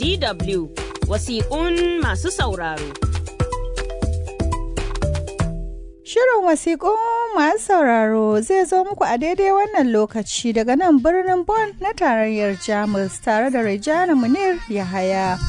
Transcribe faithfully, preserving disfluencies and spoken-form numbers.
D W wasiƙun masu sauraro. Shirin wasiƙun masu sauraro zai zo muku a daidai wannan lokaci daga nan birnin Bonn na tarayyar Jamus tare da Rejana Munir Yahaya.